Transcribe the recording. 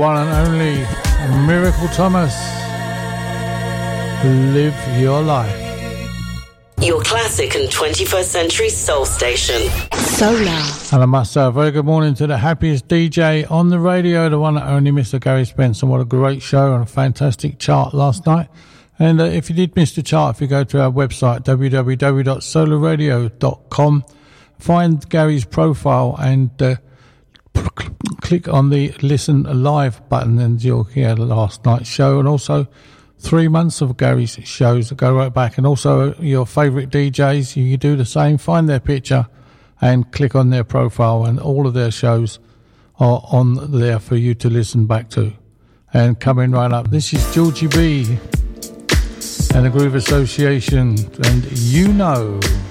One and only Miracle Thomas. Live your life. Your classic and 21st century soul station. Solar. And I must say a very good morning to the happiest DJ on the radio, the one and only Mr. Gary Spencer. What a great show and a fantastic chart last night. And if you did miss the chart, if you go to our website, www.solarradio.com, find Gary's profile and click on the Listen Live button and you'll hear last night's show, and also 3 months of Gary's shows that go right back, and also your favourite DJs. You do the same, find their picture and click on their profile, and all of their shows are on there for you to listen back to. And coming right up, this is Georgie B and the Groove Association, and You Know.